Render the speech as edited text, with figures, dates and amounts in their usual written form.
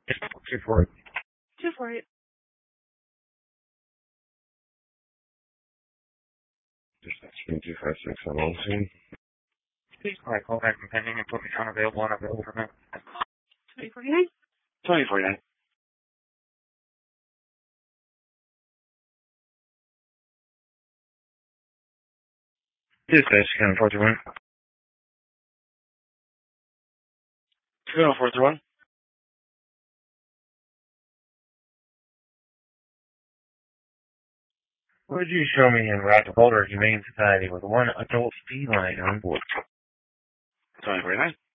248. 248. Dispatch 256, I'm on scene. Please call back from pending and put me on available and available for now. 2049? 2049. Dispatch, County 431. 20431. Would you show me in Rock Boulder Humane Society with one adult feline on board? 2049.